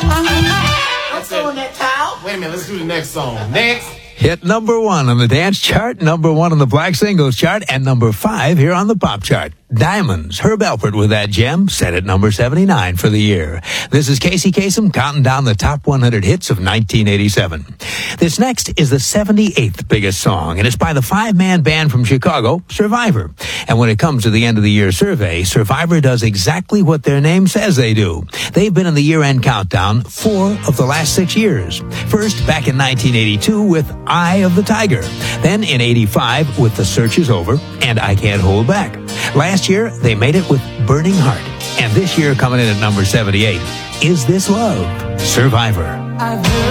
What's on that towel? Wait a minute, let's do the next song. Next. Hit number 1 on the dance chart, number 1 on the black singles chart, and number 5 here on the pop chart. Diamonds. Herb Alpert with that gem, set at number 79 for the year. This is Casey Kasem counting down the top 100 hits of 1987. This next is the 78th biggest song, and it's by the 5-man band from Chicago, Survivor. And when it comes to the end of the year survey, Survivor does exactly what their name says they do. They've been in the year-end countdown 4 of the last 6 years. First, back in 1982 with Eye of the Tiger. Then in 85 with The Search Is Over and I Can't Hold Back. Last year, they made it with Burning Heart. And this year, coming in at number 78, Is This Love? Survivor.